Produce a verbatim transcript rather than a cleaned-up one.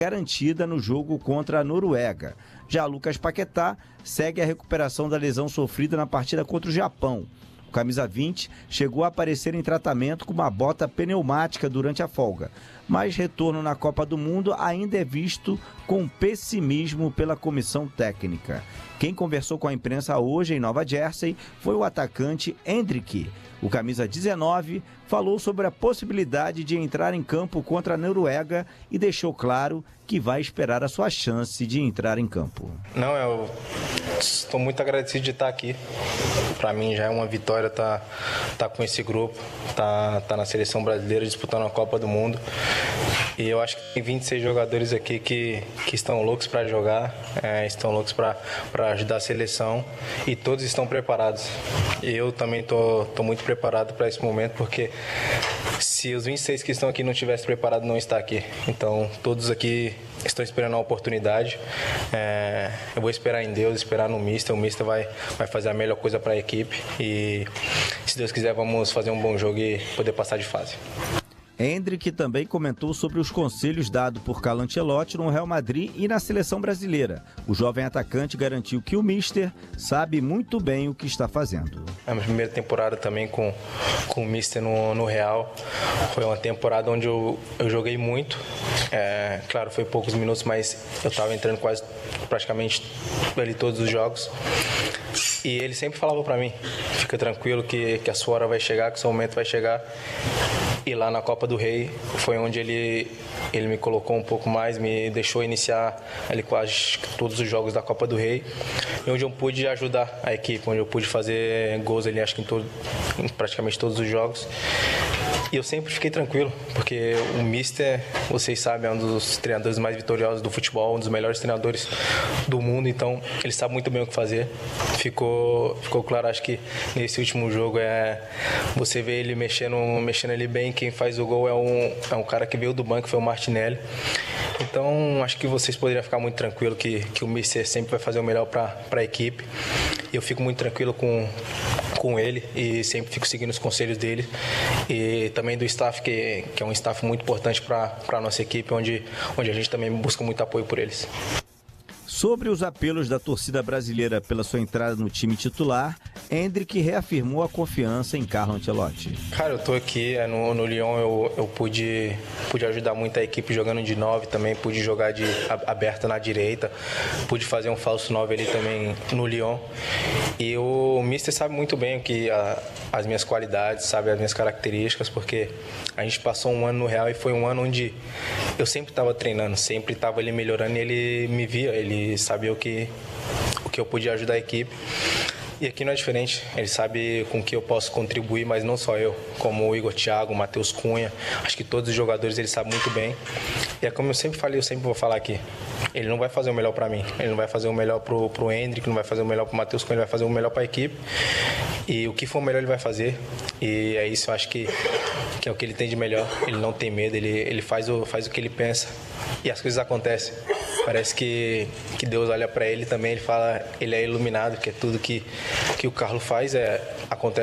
garantida no jogo contra a Noruega. Já Lucas Paquetá segue a recuperação da lesão sofrida na partida contra o Japão. O camisa vinte chegou a aparecer em tratamento com uma bota pneumática durante a folga, mas retorno na Copa do Mundo ainda é visto com pessimismo pela comissão técnica. Quem conversou com a imprensa hoje em Nova Jersey foi o atacante Endrick. O camisa dezenove falou sobre a possibilidade de entrar em campo contra a Noruega e deixou claro que vai esperar a sua chance de entrar em campo. Não, eu estou muito agradecido de estar aqui. Para mim já é uma vitória estar, estar com esse grupo, estar, estar na seleção brasileira disputando a Copa do Mundo. E eu acho que tem vinte e seis jogadores aqui que, que estão loucos para jogar, é, estão loucos para ajudar a seleção e todos estão preparados. E eu também estou muito preparado para esse momento, porque se os vinte e seis que estão aqui não tivessem preparado, não está aqui. Então todos aqui estão esperando a oportunidade. É, eu vou esperar em Deus, esperar no Mister. O Mister vai, vai fazer a melhor coisa para a equipe e, se Deus quiser, vamos fazer um bom jogo e poder passar de fase. Endrick também comentou sobre os conselhos dados por Carlo Ancelotti no Real Madrid e na seleção brasileira. O jovem atacante garantiu que o Mister sabe muito bem o que está fazendo. A minha primeira temporada também com, com o Mister no, no Real foi uma temporada onde eu, eu joguei muito. É, claro, foi poucos minutos, mas eu estava entrando quase praticamente ali todos os jogos. E ele sempre falava para mim, fica tranquilo que, que a sua hora vai chegar, que o seu momento vai chegar. E lá na Copa do Rei foi onde ele, ele me colocou um pouco mais, me deixou iniciar ali quase todos os jogos da Copa do Rei, e onde eu pude ajudar a equipe, onde eu pude fazer gols ali, acho que em, todo, em praticamente todos os jogos. E eu sempre fiquei tranquilo, porque o Mister, vocês sabem, é um dos treinadores mais vitoriosos do futebol, um dos melhores treinadores do mundo, então ele sabe muito bem o que fazer. Ficou, ficou claro, acho que nesse último jogo é você vê ele mexendo, mexendo ali bem. Quem faz o gol é um, é um cara que veio do banco, foi o Martinelli. Então acho que vocês poderiam ficar muito tranquilos que, que o Mister sempre vai fazer o melhor para a equipe. Eu fico muito tranquilo com, com ele e sempre fico seguindo os conselhos dele. E também do staff, que, que é um staff muito importante para a nossa equipe, onde, onde a gente também busca muito apoio por eles. Sobre os apelos da torcida brasileira pela sua entrada no time titular, Endrick reafirmou a confiança em Carlo Ancelotti. Cara, eu tô aqui no, no Lyon, eu, eu pude, pude ajudar muito a equipe jogando de nove também, pude jogar de aberta na direita, pude fazer um falso nove ali também no Lyon. E o Mister sabe muito bem o que a, as minhas qualidades, sabe as minhas características, porque a gente passou um ano no Real e foi um ano onde eu sempre estava treinando, sempre estava ali melhorando e ele me via, ele sabia o que, o que eu podia ajudar a equipe. E aqui não é diferente, ele sabe com que eu posso contribuir, mas não só eu, como o Igor Thiago, o Matheus Cunha, acho que todos os jogadores ele sabe muito bem. E é como eu sempre falei, eu sempre vou falar aqui, ele não vai fazer o melhor para mim, ele não vai fazer o melhor pro, pro Endrick, não vai fazer o melhor pro Matheus Cunha, ele vai fazer o melhor para a equipe. E o que for melhor ele vai fazer, e é isso, eu acho que, que é o que ele tem de melhor, ele não tem medo, ele, ele faz, o, faz o que ele pensa e as coisas acontecem. Parece que, que Deus olha para ele também, ele fala, ele é iluminado, que é tudo que, que o Carlo faz, é, acontece.